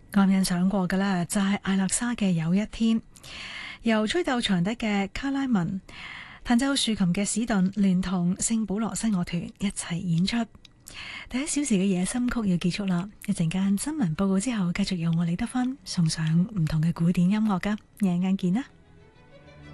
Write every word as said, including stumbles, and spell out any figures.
啱欣賞過嘅呢，就係艾勒莎嘅有一天，由吹奏長笛嘅卡拉文、彈奏豎琴嘅史頓，聯同聖保羅西樂團一齊演出。第一小時嘅夜深曲要結束啦，一陣間新聞報告之後，繼續由我李德芬送上唔同嘅古典音樂噶，一陣間見啦。